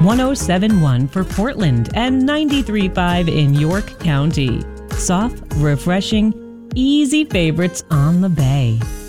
1071 for Portland and 93.5 in York County. Soft, refreshing, easy favorites on the Bay.